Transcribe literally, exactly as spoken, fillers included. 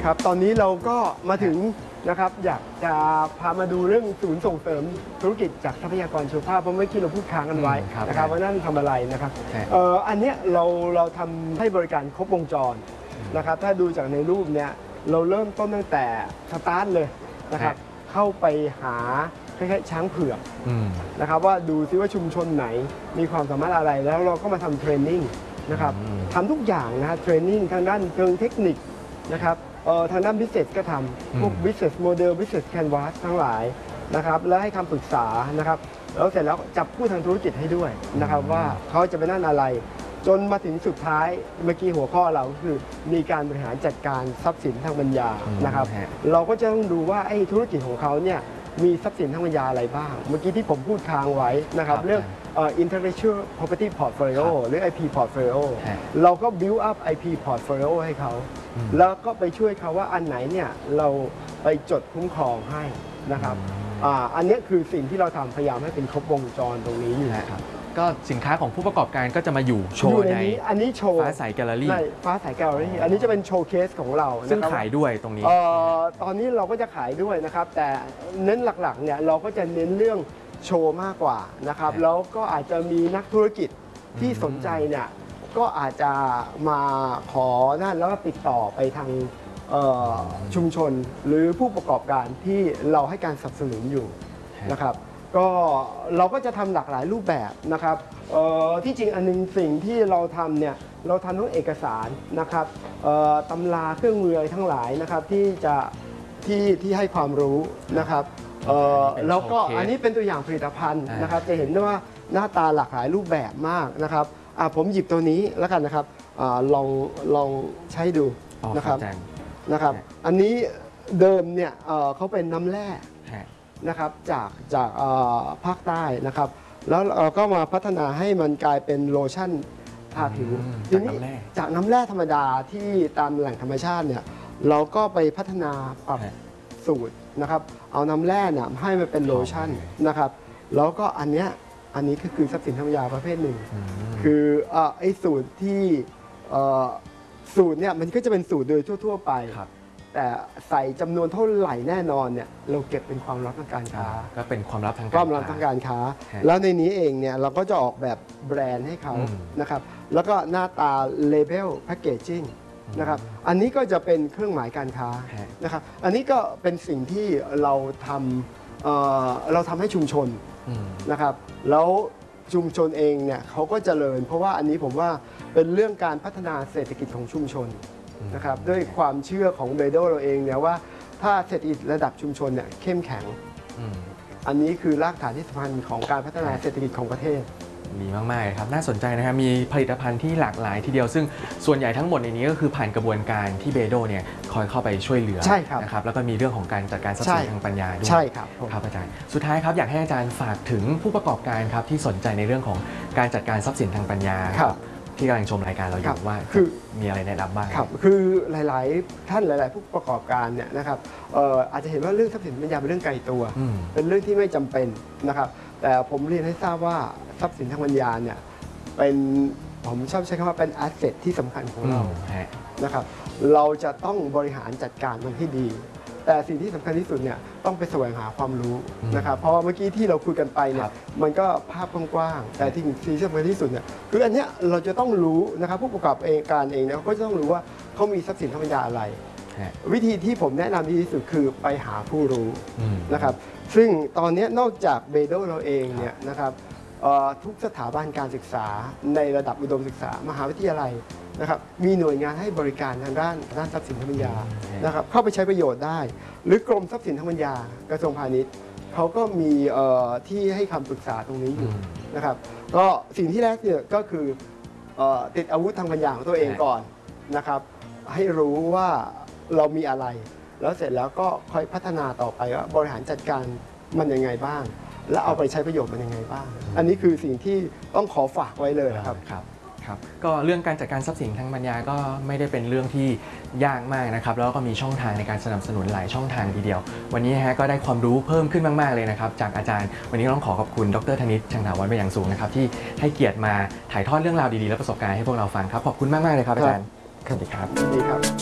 ครับตอนนี้เราก็มาถึงนะครับอยากจะพามาดูเรื่องศูนย์ส่งเสริมธุรกิจจากทรัพยากรชีวภาพเพราะเมื่อกี้เราพูดค้างกันไว้นะครับว่านั่นทำอะไรนะครับเอ่ออันเนี้ยเราเราทำให้บริการครบวงจรนะครับถ้าดูจากในรูปเนี้ยเราเริ่มต้นตั้งแต่สตาร์ทเลยนะครับเข้าไปหาคล้ายๆช้างเผือกนะครับว่าดูซิว่าชุมชนไหนมีความสามารถอะไรแล้วเราก็มาทำเทรนนิ่งนะครับทำทุกอย่างนะฮะเทรนนิ่งทางด้านเชิงเทคนิคนะครับทางด้าน business ก็ทำพวก business model business canvas ทั้งหลายนะครับและให้คำปรึกษานะครับแล้วเสร็จแล้วจับคู่ทางธุรกิจให้ด้วยนะครับว่าเขาจะไปนั่นอะไรจนมาถึงสุดท้ายเมื่อกี้หัวข้อเราก็คือมีการบริหารจัดการทรัพย์สินทางปัญญานะครับเราก็จะต้องดูว่าไอ้ธุรกิจของเขาเนี่ยมีทรัพย์สินทางปัญญาอะไรบ้างเมื่อกี้ที่ผมพูดค้างไว้นะครับเรื่อง intellectual property portfolio หรือ ไอ พี portfolio เราก็ build up ไอ พี portfolio ให้เขาแล้วก็ไปช่วยเขาว่าอันไหนเนี่ยเราไปจดคุ้มครองให้นะครับอ่าอันนี้คือสิ่งที่เราทำพยายามให้เป็นครบวงจรตรงนี้อยู่ครับก็สินค้าของผู้ประกอบการก็จะมาอยู่โชว์ในอันนี้โชว์ฟ้าใสแกลเลอรี่ฟ้าใสแกลเลอรี่อันนี้จะเป็นโชว์เคสของเราซึ่งขายด้วยตรงนี้ตอนนี้เราก็จะขายด้วยนะครับแต่เน้นหลักๆเนี่ยเราก็จะเน้นเรื่องโชว์มากกว่านะครับแล้วก็อาจจะมีนักธุรกิจที่สนใจเนี่ยก็อาจจะมาขอนั่นแล้วก็ติดต่อไปทางชุมชนหรือผู้ประกอบการที่เราให้การสนับสนุนอยู่นะครับก็เราก็จะทำหลากหลายรูปแบบนะครับที่จริงอันนึงสิ่งที่เราทำเนี่ยเราทำทั้งเอกสารนะครับตำราเครื่องมืออะไรทั้งหลายนะครับที่จะที่ที่ให้ความรู้นะครับแล้วก็อันนี้เป็นตัวอย่างผลิตภัณฑ์นะครับจะเห็นได้ว่าหน้าตาหลากหลายรูปแบบมากนะครับผมหยิบตัวนี้แล้วกันนะครับลองลองใช้ดูนะครับนะครับอันนี้เดิมเนี่ยเขาเป็นน้ำแร่นะครับจากจากภาคใต้นะครับแล้วเราก็มาพัฒนาให้มันกลายเป็นโลชั่นทาผิวจากน้ำแร่จากน้ำแร่ธรรมดาที่ตามแหล่งธรรมชาติเนี่ยเราก็ไปพัฒนาปรับสูตรนะครับเอาน้ำแร่เนี่ยให้มันเป็นโลชั่นนะครับแล้วก็อันเนี้ยอันนี้ก็คือทรัพย์สินทางปัญญาประเภทหนึ่งคือไอ้สูตรที่สูตรเนี่ยมันก็จะเป็นสูตรโดยทั่วๆไปแต่ใส่จำนวนเท่าไหร่แน่นอนเนี่ยเราเก็บเป็นความลับทางการค้าก็เป็นความลับทางการค้าความลับทางการค้าแล้วในนี้เองเนี่ยเราก็จะออกแบบแบรนด์ให้เขานะครับแล้วก็หน้าตาเลเบลแพคเกจจิ้งนะครับอันนี้ก็จะเป็นเครื่องหมายการค้านะครับอันนี้ก็เป็นสิ่งที่เราทำเอ่อเราทำให้ชุมชนนะครับแล้วชุมชนเองเนี่ยเขาก็เจริญเพราะว่าอันนี้ผมว่าเป็นเรื่องการพัฒนาเศรษฐกิจของชุมชนนะครับด้วยความเชื่อของเบโดเราเองเนี่ยว่าถ้าเศรษฐกิจระดับชุมชนเนี่ยเข้มแข็งอันนี้คือรากฐานที่สำคัญของการพัฒนาเศรษฐกิจของประเทศดีมากๆครับน่าสนใจนะครับมีผลิตภัณฑ์ที่หลากหลายทีเดียวซึ่งส่วนใหญ่ทั้งหมดในนี้ก็คือผ่านกระบวนการที่เบโดเนี่ยคอยเข้าไปช่วยเหลือนะครับแล้วก็มีเรื่องของการจัดการทรัพย์สินทางปัญญาด้วยใช่ครับครับอาจารย์สุดท้ายครับอยากให้อาจารย์ฝากถึงผู้ประกอบการครับที่สนใจในเรื่องของการจัดการทรัพย์สินทางปัญญาที่กำลังชมรายการเราอยู่ว่าคือมีอะไรแนะนำบ้างครับคือหลายๆท่านหลายๆผู้ประกอบการเนี่ยนะครับอาจจะเห็นว่าเรื่องทรัพย์สินปัญญาเป็นเรื่องไกลตัวเป็นเรื่องที่ไม่จำเป็นนะครับแต่ผมเรียนให้ทราบว่าทรัพย์สินทางปัญญาเนี่ยเป็นผมชอบใช้คำว่าเป็นแอสเซทที่สำคัญของเรานะครับเราจะต้องบริหารจัดการมันให้ดีแต่สิ่งที่สำคัญที่สุดเนี่ยต้องไปแสวงหาความรู้นะครับเพราะเมื่อกี้ที่เราคุยกันไปเนี่ยมันก็ภาพกว้างๆแต่ที่ที่สำคัญที่สุดเนี่ยคืออันเนี้ยเราจะต้องรู้นะครับผู้ประกอบการเองเนี่ยเขาก็จะต้องรู้ว่าเขามีทรัพย์สินทางปัญญาอะไรวิธีที่ผมแนะนำดีที่สุดคือไปหาผู้รู้นะครับซึ่งตอนนี้นอกจากเบโดเราเองเนี่ยนะครับทุกสถาบันการศึกษาในระดับอุดมศึกษามหาวิทยาลัยนะครับมีหน่วยงานให้บริการทางด้านด้านทรัพย์สินทางปัญญานะครับเข้าไปใช้ประโยชน์ได้หรือกรมทรัพย์สินทางปัญญากระทรวงพาณิชย์เขาก็มีที่ให้คำปรึกษาตรงนี้อยู่นะครับก็สิ่งที่แรกเนี่ยก็คือติดอาวุธทางปัญญาของตัวเองก่อนนะครับให้รู้ว่าเรามีอะไรแล้วเสร็จแล้วก็ค่อยพัฒนาต่อไปว่าบริหารจัดการมันยังไงบ้างและเอาไปใช้ประโยชน์มันยังไงบ้างอันนี้คือสิ่งที่ต้องขอฝากไว้เลยครับครับก็เรื่องการจัดการทรัพย์สินทางปัญญาก็ไม่ได้เป็นเรื่องที่ยากมากนะครับแล้วก็มีช่องทางในการสนับสนุนหลายช่องทางทีเดียววันนี้ฮะก็ได้ความรู้เพิ่มขึ้นมากๆเลยนะครับจากอาจารย์วันนี้ต้องขอขอบคุณดรธนิตช่างถาวรเป็นอย่างสูงนะครับที่ให้เกียรติมาถ่ายทอดเรื่องราวดีๆและประสบการณ์ให้พวกเราฟังครับขอบคุณมากๆเลยครับอาจารย์สวัสดีครับสวัสดีครับ